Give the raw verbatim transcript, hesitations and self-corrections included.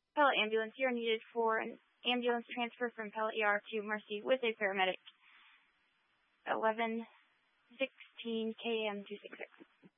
Pellet ambulance, you are needed for an ambulance transfer from Pellet E R to Mercy with a paramedic. eleven sixteen K M two six six.